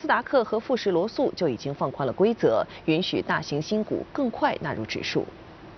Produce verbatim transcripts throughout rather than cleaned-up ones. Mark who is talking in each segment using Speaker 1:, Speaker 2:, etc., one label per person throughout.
Speaker 1: 达克和富时罗素就已经放宽了规则，允许大型新股更快纳入指数。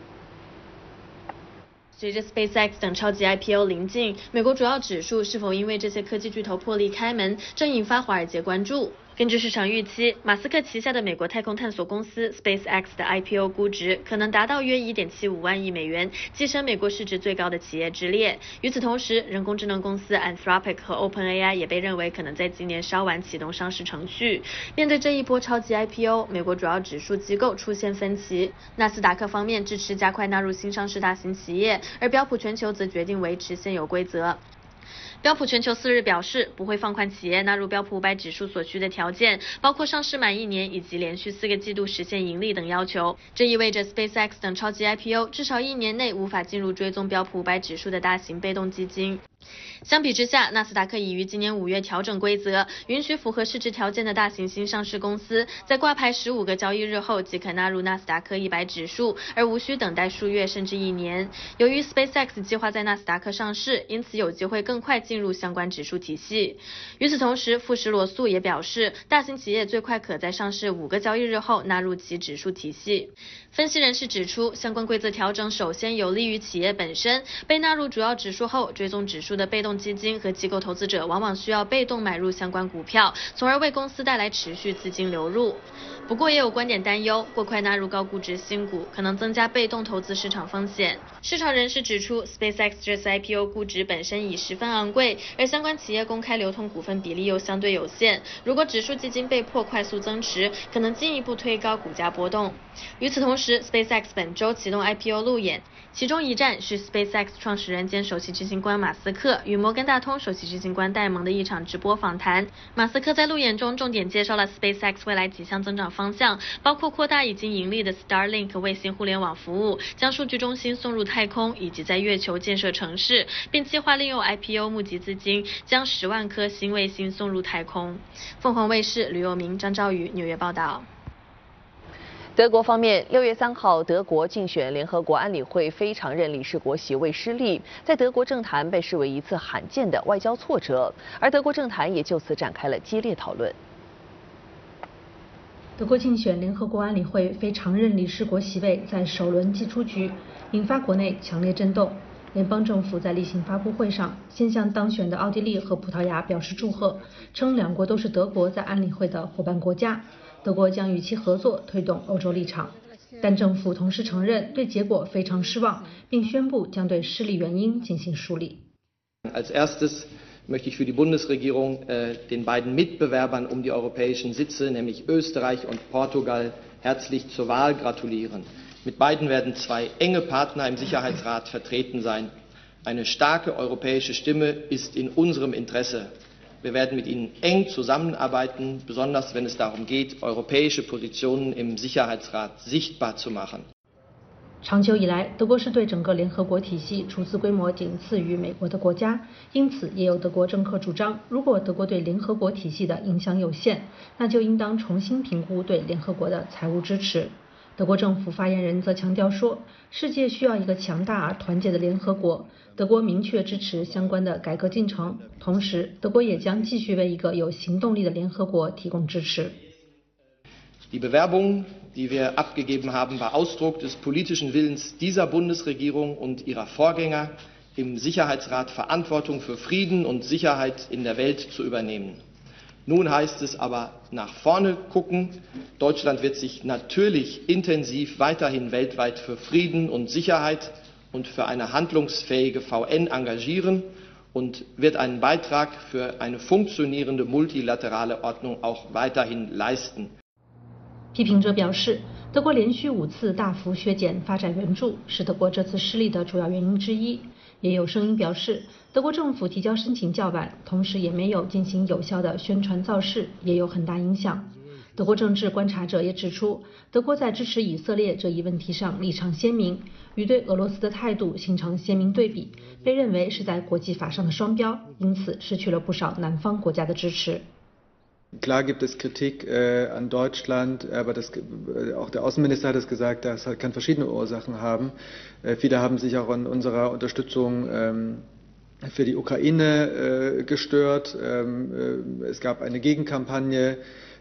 Speaker 2: 随着 SpaceX 等超级 I P O 临近，美国主要指数是否因为这些科技巨头破例开门，正引发华尔街关注。根据市场预期，马斯克旗下的美国太空探索公司 SpaceX 的 I P O 估值可能达到约 一点七五万亿美元，跻身美国市值最高的企业之列。与此同时，人工智能公司 Anthropic 和 OpenAI 也被认为可能在今年稍晚启动上市程序。面对这一波超级 I P O， 美国主要指数机构出现分歧。纳斯达克方面支持加快纳入新上市大型企业，而标普全球则决定维持现有规则。 标普全球四日表示，不会放宽企业纳入标普五百指数所需的条件，包括上市满一年以及连续四个季度实现盈利等要求。这意味着 SpaceX 等超级 I P O 至少一年内无法进入追踪标普五百指数的大型被动基金。相比之下，纳斯达克已于今年五月调整规则，允许符合市值条件的大型新上市公司在挂牌十五个交易日后即可纳入纳斯达克一百指数，而无需等待数月甚至一年。由于 SpaceX 计划在纳斯达克上市，因此有机会更快进入相关指数体系。与此同时，富时罗素也表示，大型企业最快可在上市五个交易日后纳入其指数体系。分析人士指出，相关规则调整首先有利于企业本身，被纳入主要指数后，追踪指数的被动基金和机构投资者往往需要被动买入相关股票，从而为公司带来持续资金流入。不过，也有观点担忧，过快纳入高估值新股可能增加被动投资市场风险。市场人士指出 ，SpaceX 这次 I P O 估值本身已十分昂贵，而相关企业公开流通股份比例又相对有限。如果指数基金被迫快速增持，可能进一步推高股价波动。与此同时 ，SpaceX 本周启动 I P O 路演。 其中一站是 SpaceX 创始人兼首席执行官马斯克与摩根大通首席执行官戴蒙的一场直播访谈。马斯克在路演中重点介绍了 SpaceX 未来几项增长方向，包括扩大已经盈利的 Starlink 卫星互联网服务，将数据中心送入太空，以及在月球建设城市，并计划利用 I P O 募集资金，将十万颗新卫星送入太空。凤凰卫视吕佑明、张昭宇纽约报道。
Speaker 1: 德国方面，六月三号，德国竞选联合国安理会非常任理事国席位失利，在德国政坛被视为一次罕见的外交挫折，而德国政坛也就此展开了激烈讨论。
Speaker 3: 德国竞选联合国安理会非常任理事国席位在首轮即出局，引发国内强烈震动。联邦政府在例行发布会上，先向当选的奥地利和葡萄牙表示祝贺，称两国都是德国在安理会的伙伴国家。 德国将与其合作推动欧洲立场，但政府同时承认对结果非常失望，并宣布将对失利原因进行梳理。
Speaker 4: Als erstes möchte ich für die Bundesregierung äh, den beiden Mitbewerbern um die europäischen Sitze, nämlich Österreich und Portugal, herzlich zur Wahl gratulieren. Mit beiden werden zwei enge Partner im Sicherheitsrat vertreten sein. Eine starke europäische Stimme ist in unserem Interesse. Wir werden mit Ihnen eng zusammenarbeiten, besonders wenn es darum geht, europäische Positionen im Sicherheitsrat sichtbar zu machen.
Speaker 3: 长久以来，德国是对整个联合国体系出资规模仅次于美国的国家，因此也有德国政客主张，如果德国对联合国体系的影响有限，那就应当重新评估对联合国的财务支持。德国政府发言人则强调说，世界需要一个强大而团结的联合国。德国明确支持相关的改革进程，同时，德国也将继续为一个有行动力的联合国提供支持。
Speaker 4: Die Bewerbung, die wir abgegeben haben, war Ausdruck des politischen Willens dieser Bundesregierung und ihrer Vorgänger, im Sicherheitsrat Verantwortung für Frieden und Sicherheit in der Welt zu übernehmen. Nun heißt es aber nach vorne gucken. Deutschland wird sich natürlich intensiv weiterhin weltweit für Frieden und Sicherheit und für eine handlungsfähige V N engagieren und wird einen Beitrag für eine funktionierende multilaterale Ordnung auch weiterhin leisten.
Speaker 3: 批评者表示，德国连续五次大幅削减发展援助，是德国这次失利的主要原因之一。也有声音表示，德国政府提交申请较晚，同时也没有进行有效的宣传造势，也有很大影响。德国政治观察者也指出，德国在支持以色列这一问题上立场鲜明，与对俄罗斯的态度形成鲜明对比，被认为是在国际法上的双标，因此失去了不少南方国家的支持。
Speaker 5: Klar gibt es Kritik äh, an Deutschland, aber das, äh, auch der Außenminister hat es gesagt, das kann verschiedene Ursachen haben. Äh, viele haben sich auch an unserer Unterstützung ähm, für die Ukraine äh, gestört. Ähm, äh, es gab eine Gegenkampagne.